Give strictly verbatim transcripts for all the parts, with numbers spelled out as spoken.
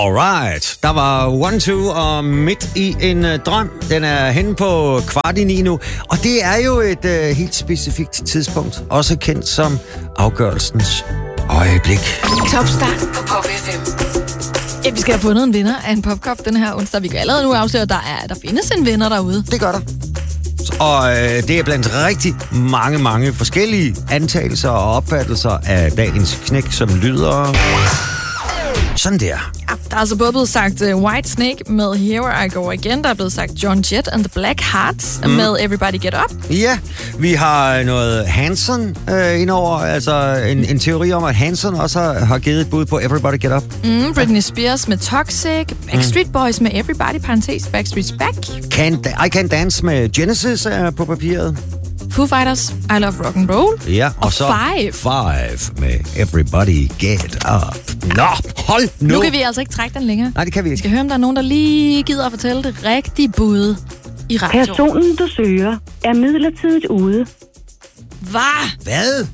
Alright, der var One Two og Midt i en uh, drøm. Den er henne på kvart i ni nu. Og det er jo et uh, helt specifikt tidspunkt, også kendt som afgørelsens øjeblik. Topstart på Pop F M. Ja, vi skal have fundet en vinder af en popkop den her onsdag. Vi kan allerede nu afsløre, at der, er, der findes en vinder derude. Det gør der. Og øh, det er blandt rigtig mange, mange forskellige antagelser og opfattelser af dagens knæk, som lyder sådan der. Ja, der er altså både blevet sagt uh, White Snake med Here I Go Again. Der er blevet sagt John Jett and the Black Hearts mm. med Everybody Get Up. Ja, vi har noget Hanson øh, indover. Altså en, en teori om, at Hanson også har, har givet et bud på Everybody Get Up. Mm, Britney Spears med Toxic. Backstreet mm. Boys med Everybody, parentes, Backstreet's Back. Can, I Can Dance med Genesis er på papiret. Foo Fighters, I Love Rock and Roll. Ja, og, og så Five. Five med Everybody Get Up. Nå, hold nu! Nu kan vi altså ikke trække den længere. Nej, det kan vi ikke. Vi skal høre, om der er nogen, der lige gider at fortælle det rigtige bud i radioen. Personen, du søger, er midlertidigt ude. Hvad? Hvad?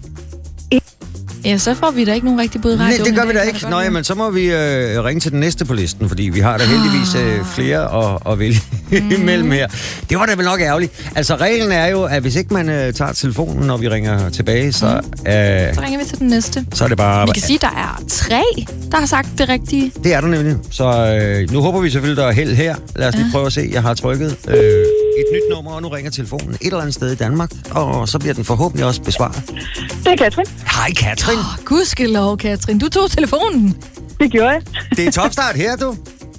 Ja, så får vi da ikke nogen rigtig bud i radioen. Nej, det gør vi da ikke. Nå, jamen, så må vi øh, ringe til den næste på listen, fordi vi har da heldigvis øh, flere at, at vælge mm. imellem her. Det var da vel nok ærgerligt. Altså, reglen er jo, at hvis ikke man øh, tager telefonen, når vi ringer tilbage, så... Øh, så ringer vi til den næste. Så er det bare... Vi kan sige, at der er tre, der har sagt det rigtige. Det er der nemlig. Så øh, nu håber vi selvfølgelig, der er held her. Lad os lige prøve at se. Jeg har trykket øh, et nyt nummer, og nu ringer telefonen et eller andet sted i Danmark, og så bliver den forhåbentlig også besvaret. Det er Katrin. Hej, Katrin. Oh, gudskelov, Katrin. Du tog telefonen. Det gjorde jeg. Det er Topstart her, du.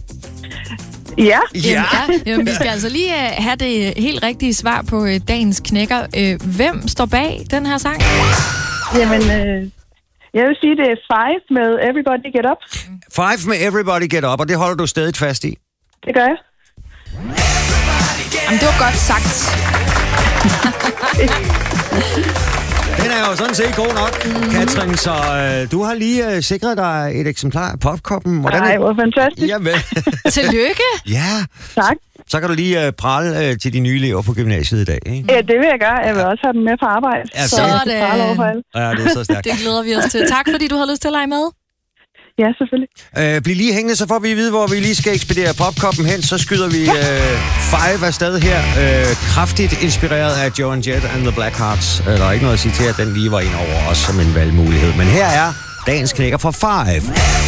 Ja. Ja. Jamen, ja. Jamen, vi skal altså lige uh, have det helt rigtige svar på uh, dagens knækker. Uh, hvem står bag den her sang? Jamen, øh, jeg vil sige, det er Five med Everybody Get Up. Five med Everybody Get Up, og det holder du stadig fast i? Det gør jeg. Jamen, det var godt sagt. Den er jo sådan set god nok, mm. Katrin, så øh, du har lige øh, sikret dig et eksemplar af popkoppen. Nej, hvor fantastisk. Jamen. Tillykke. Ja. Tak. Så kan du lige øh, prale øh, til de nye elever på gymnasiet i dag, ikke? Ja, det vil jeg gøre. Jeg vil også have dem med på arbejde. Ja, så sådan. Ja, det er så stærkt. Det glæder vi os til. Tak, fordi du havde lyst til at lege med. Ja, selvfølgelig. Øh, bliv lige hængende, så får vi at vide, hvor vi lige skal ekspedere popkoppen hen. Så skyder vi øh, Five afsted her. Øh, kraftigt inspireret af Joan Jett and the Black Hearts. Øh, der er ikke noget at sige til, at den lige var ind over os som en valgmulighed. Men her er dagens knækker for Five.